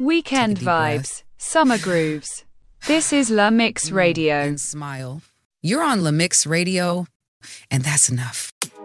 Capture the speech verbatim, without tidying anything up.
Weekend Take a deep breath. vibes, summer grooves. This is La Mix Radio. And smile. You're on La Mix Radio, and that's enough.